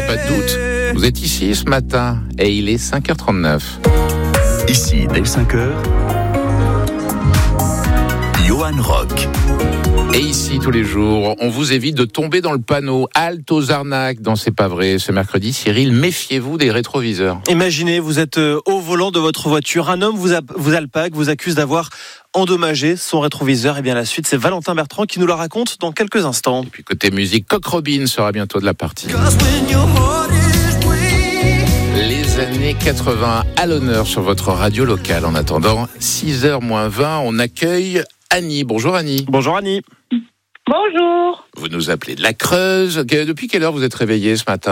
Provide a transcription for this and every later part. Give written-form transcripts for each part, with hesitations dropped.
n'y a pas de doute. Vous êtes ici ce matin et il est 5h39. Ici, dès 5h, Johan Rock. Et ici, tous les jours, on vous évite de tomber dans le panneau. Halte aux arnaques dans C'est pas vrai. Ce mercredi, Cyril, méfiez-vous des rétroviseurs. Imaginez, vous êtes au volant de votre voiture. Un homme vous alpague, vous accuse d'avoir endommagé son rétroviseur. Et bien la suite, c'est Valentin Bertrand qui nous la raconte dans quelques instants. Et puis côté musique, Coq Robin sera bientôt de la partie. Les années 80 à l'honneur sur votre radio locale. En attendant, 6h-20, on accueille Annie. Bonjour Annie. Bonjour Annie. Bonjour. Vous nous appelez de la Creuse. Depuis quelle heure vous êtes réveillée ce matin ?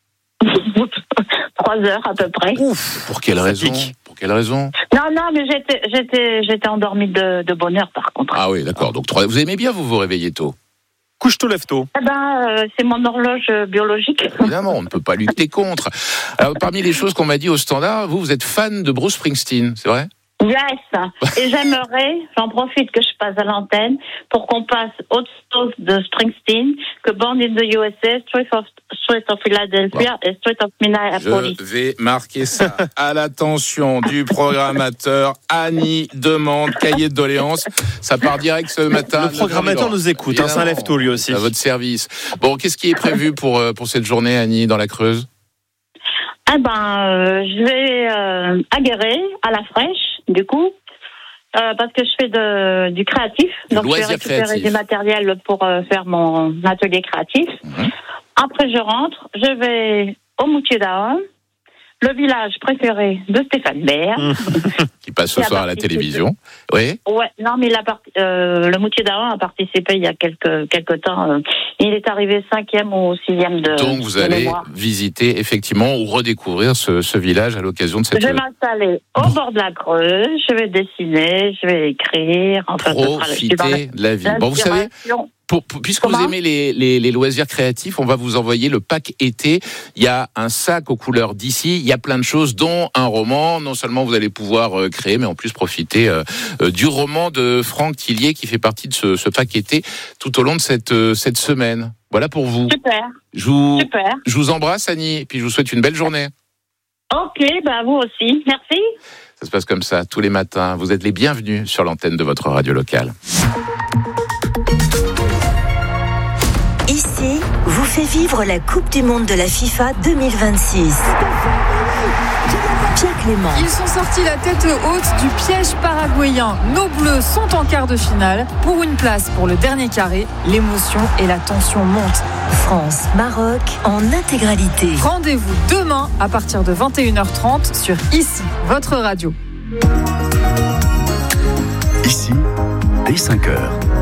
3 heures à peu près. Ouf. Pour quelle raison ? Pour quelle raison ? Non, mais j'étais endormie de bonne heure par contre. Ah oui, d'accord. Donc vous aimez bien vous réveiller tôt ? Couche tôt, lève tôt. C'est mon horloge biologique. Évidemment, on ne peut pas lutter contre. Alors, parmi les choses qu'on m'a dit au standard, vous êtes fan de Bruce Springsteen, c'est vrai ? Yes. Et j'aimerais, j'en profite que je passe à l'antenne, pour qu'on passe autre chose de Springsteen que Born in the USA, Street of Philadelphia et Street of Minneapolis. Je vais marquer ça à l'attention du programmateur. Annie demande cahier de doléances. Ça part direct ce matin. Le programmateur nous écoute, ça lève tôt lui aussi. À votre service. Bon, qu'est-ce qui est prévu pour cette journée, Annie, dans la Creuse ? Je vais à Guéret, à la fraîche, du coup, parce que je fais du créatif. Donc, je vais récupérer du matériel pour faire mon atelier créatif. Mmh. Après, je rentre, je vais au Moutier d'Ahun, le village préféré de Stéphane Bern. Qui passe ce soir à la télévision. Oui. Ouais, non, mais le Moutier d'Ahun a participé il y a quelques temps. Il est arrivé 5e ou 6e de. Donc vous allez visiter effectivement ou redécouvrir ce village à l'occasion de cette. Je vais m'installer au bord de la Creuse. Je vais dessiner, je vais écrire. Profiter de la vie. Bon, vous savez. Puisque vous aimez les loisirs créatifs, on va vous envoyer le pack été. Il y a un sac aux couleurs d'ici. Il y a plein de choses, dont un roman. Non seulement vous allez pouvoir créer, mais en plus profiter du roman de Franck Tillier qui fait partie de ce pack été tout au long de cette semaine. Voilà pour vous. Super. Je vous embrasse, Annie, et puis je vous souhaite une belle journée. Ok, vous aussi. Merci. Ça se passe comme ça tous les matins. Vous êtes les bienvenus sur l'antenne de votre radio locale. Ici, vous fait vivre la Coupe du Monde de la FIFA 2026. Pierre Clément. Ils sont sortis la tête haute du piège paraguayen. Nos Bleus sont en quart de finale. Pour une place pour le dernier carré, l'émotion et la tension montent. France-Maroc en intégralité. Rendez-vous demain à partir de 21h30 sur Ici, votre radio. Ici, dès 5h.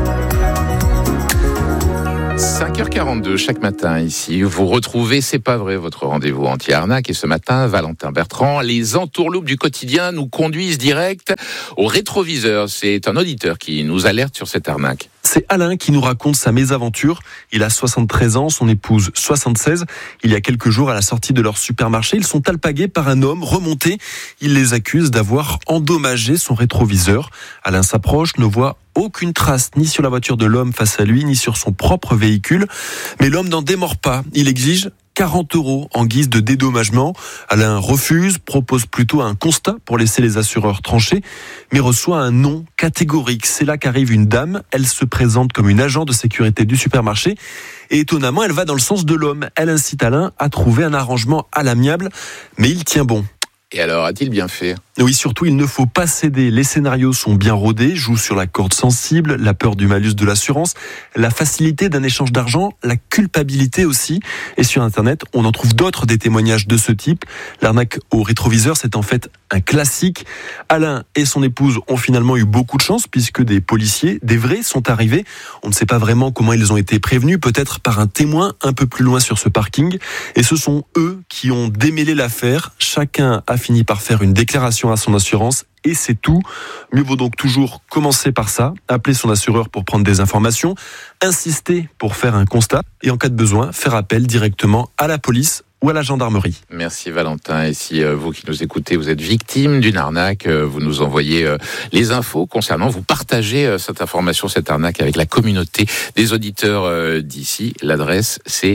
5h42 chaque matin ici, vous retrouvez C'est pas vrai, votre rendez-vous anti-arnaque. Et ce matin, Valentin Bertrand, les entourloupes du quotidien nous conduisent direct au rétroviseur. C'est un auditeur qui nous alerte sur cette arnaque. C'est Alain qui nous raconte sa mésaventure. Il a 73 ans, son épouse 76. Il y a quelques jours, à la sortie de leur supermarché, ils sont alpagués par un homme remonté. Il les accuse d'avoir endommagé son rétroviseur. Alain s'approche, ne voit aucune trace ni sur la voiture de l'homme face à lui, ni sur son propre véhicule. Mais l'homme n'en démord pas. Il exige 40 € en guise de dédommagement. Alain refuse, propose plutôt un constat pour laisser les assureurs trancher, mais reçoit un non catégorique. C'est là qu'arrive une dame. Elle se présente comme une agent de sécurité du supermarché et étonnamment, elle va dans le sens de l'homme. Elle incite Alain à trouver un arrangement à l'amiable, mais il tient bon. Et alors, a-t-il bien fait ? Oui, surtout, il ne faut pas céder. Les scénarios sont bien rodés, jouent sur la corde sensible, la peur du malus de l'assurance, la facilité d'un échange d'argent, la culpabilité aussi. Et sur Internet, on en trouve d'autres des témoignages de ce type. L'arnaque au rétroviseur, c'est en fait un classique. Alain et son épouse ont finalement eu beaucoup de chance puisque des policiers, des vrais, sont arrivés. On ne sait pas vraiment comment ils ont été prévenus, peut-être par un témoin un peu plus loin sur ce parking. Et ce sont eux qui ont démêlé l'affaire. Chacun a fini par faire une déclaration à son assurance et c'est tout. Mieux vaut donc toujours commencer par ça, appeler son assureur pour prendre des informations, insister pour faire un constat et en cas de besoin, faire appel directement à la police ou à la gendarmerie. Merci Valentin. Et si vous qui nous écoutez, vous êtes victime d'une arnaque, vous nous envoyez les infos concernant, vous partagez cette information, cette arnaque avec la communauté des auditeurs d'ici. L'adresse c'est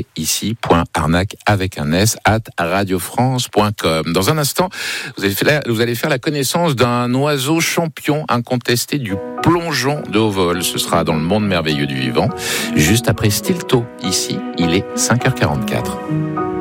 ici.arnaque@radiofrance.com. Dans un instant, vous allez faire la connaissance d'un oiseau champion incontesté du plongeon de haut vol. Ce sera dans le monde merveilleux du vivant, juste après Stilto. Ici, il est 5h44.